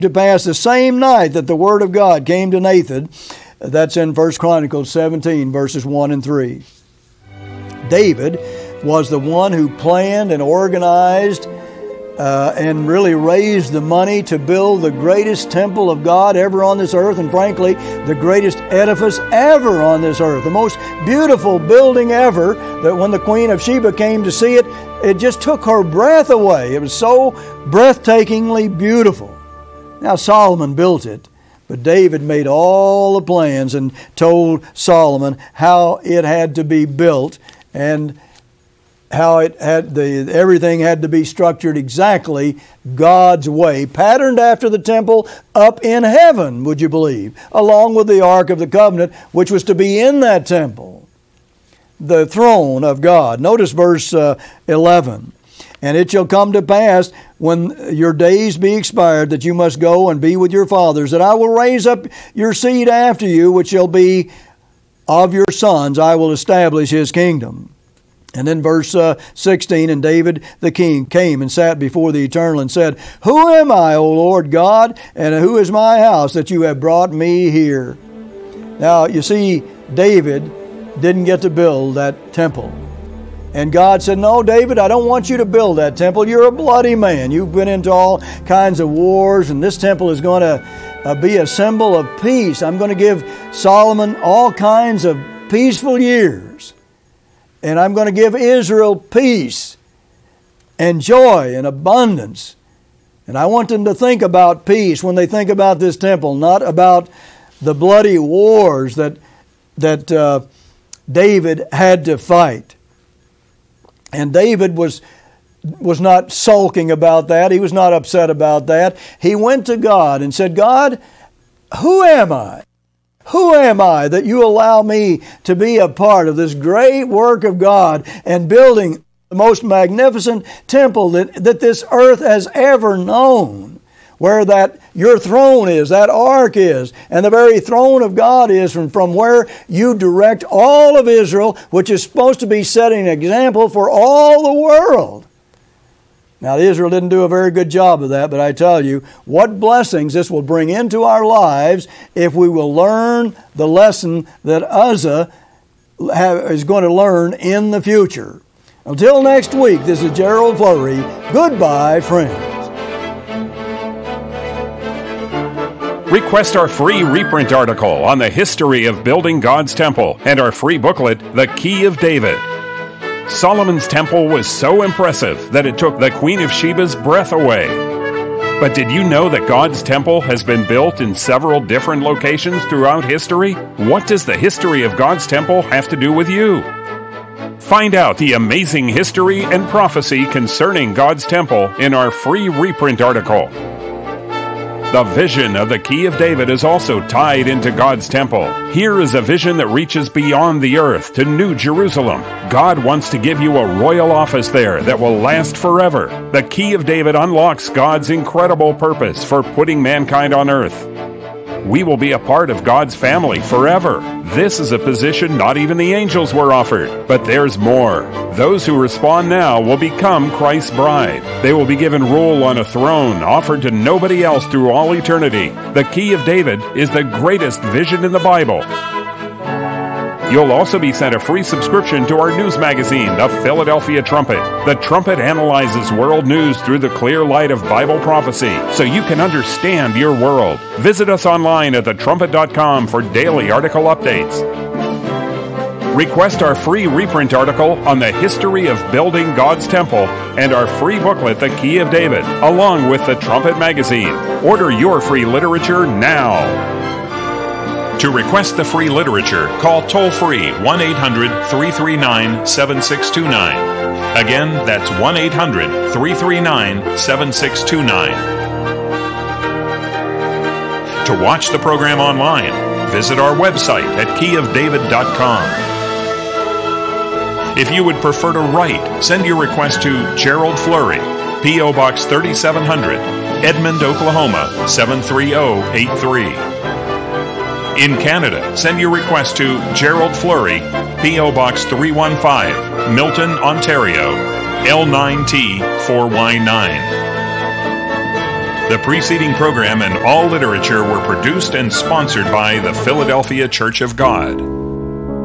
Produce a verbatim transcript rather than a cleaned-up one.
To pass the same night that the word of God came to Nathan. That's in First Chronicles seventeen, verses one and three. David was the one who planned and organized uh, and really raised the money to build the greatest temple of God ever on this earth, and frankly, the greatest edifice ever on this earth. The most beautiful building ever, that when the Queen of Sheba came to see it, it just took her breath away. It was so breathtakingly beautiful. Now Solomon built it, but David made all the plans and told Solomon how it had to be built and how it had the everything had to be structured exactly God's way, patterned after the temple up in heaven, would you believe, along with the Ark of the Covenant, which was to be in that temple, the throne of God. Notice verse uh, eleven. And it shall come to pass, when your days be expired, that you must go and be with your fathers, that I will raise up your seed after you, which shall be of your sons. I will establish his kingdom. And then verse uh, sixteen, and David the king came and sat before the Eternal and said, Who am I, O Lord God, and who is my house that you have brought me here? Now, you see, David didn't get to build that temple. And God said, No, David, I don't want you to build that temple. You're a bloody man. You've been into all kinds of wars, and this temple is going to uh, be a symbol of peace. I'm going to give Solomon all kinds of peaceful years. And I'm going to give Israel peace and joy and abundance. And I want them to think about peace when they think about this temple, not about the bloody wars that, that uh, David had to fight. And David was was not sulking about that. He was not upset about that. He went to God and said, God, who am I? Who am I that you allow me to be a part of this great work of God and building the most magnificent temple that, that this earth has ever known? Where that your throne is, that ark is, and the very throne of God is, from, from where you direct all of Israel, which is supposed to be setting an example for all the world. Now, Israel didn't do a very good job of that, but I tell you, what blessings this will bring into our lives if we will learn the lesson that Uzzah have, is going to learn in the future. Until next week, this is Gerald Flurry. Goodbye, friends. Request our free reprint article on the history of building God's temple and our free booklet, The Key of David. Solomon's temple was so impressive that it took the Queen of Sheba's breath away. But did you know that God's temple has been built in several different locations throughout history? What does the history of God's temple have to do with you? Find out the amazing history and prophecy concerning God's temple in our free reprint article. The vision of the Key of David is also tied into God's temple. Here is a vision that reaches beyond the earth to New Jerusalem. God wants to give you a royal office there that will last forever. The Key of David unlocks God's incredible purpose for putting mankind on earth. We will be a part of God's family forever. This is a position not even the angels were offered. But there's more. Those who respond now will become Christ's bride. They will be given rule on a throne offered to nobody else through all eternity. The Key of David is the greatest vision in the Bible. You'll also be sent a free subscription to our news magazine, The Philadelphia Trumpet. The Trumpet analyzes world news through the clear light of Bible prophecy, so you can understand your world. Visit us online at the trumpet dot com for daily article updates. Request our free reprint article on the history of building God's temple and our free booklet, The Key of David, along with the Trumpet magazine. Order your free literature now. To request the free literature, call toll-free one eight hundred, three three nine, seven six two nine. Again, that's one eight hundred, three three nine, seven six two nine. To watch the program online, visit our website at key of david dot com. If you would prefer to write, send your request to Gerald Flurry, P O Box thirty-seven hundred, Edmond, Oklahoma seven three zero eight three. In Canada, send your request to Gerald Flurry, P O Box three one five, Milton, Ontario, L nine T four Y nine. The preceding program and all literature were produced and sponsored by the Philadelphia Church of God.